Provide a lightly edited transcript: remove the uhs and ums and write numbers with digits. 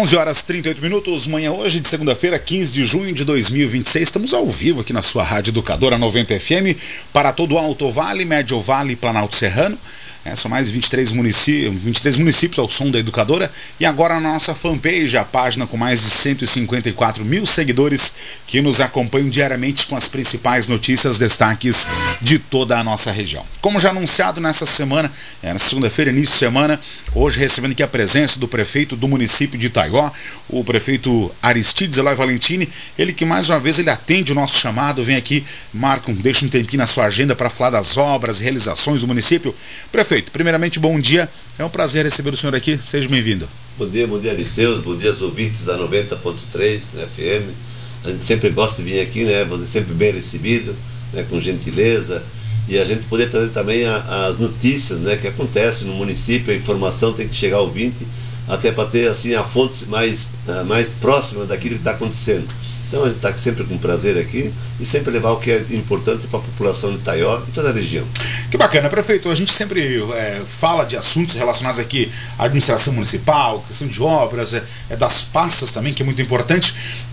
11 horas 38 minutos, manhã hoje de segunda-feira, 15 de junho de 2026. Estamos ao vivo aqui na sua Rádio Educadora 90 FM para todo o Alto Vale, Médio Vale e Planalto Serrano. São mais de 23 municípios ao som da Educadora. E agora na nossa fanpage, a página com mais de 154 mil seguidores que nos acompanham diariamente com as principais notícias, destaques de toda a nossa região. Como já anunciado nessa semana, na segunda-feira, início de semana, hoje recebendo aqui a presença do prefeito do município de Itaió, o prefeito Aristides Eloy Valentini, ele que mais uma vez ele atende o nosso chamado, vem aqui, deixa um tempinho na sua agenda para falar das obras e realizações do município. Prefeito, primeiramente, bom dia. É um prazer receber o senhor aqui. Seja bem-vindo. Bom dia, Aristeus. Bom dia aos ouvintes da 90.3 na FM. A gente sempre gosta de vir aqui, né? Você sempre bem recebido, né? Com gentileza. E a gente poder trazer também as notícias, né? Que acontecem no município. A informação tem que chegar ao ouvinte, até para ter assim a fonte mais próxima daquilo que está acontecendo. Então a gente está sempre com prazer aqui e sempre levar o que é importante para a população de Itaió e toda a região. Que bacana, prefeito. A gente sempre fala de assuntos relacionados aqui à administração municipal, questão de obras, das pastas também, que é muito importante.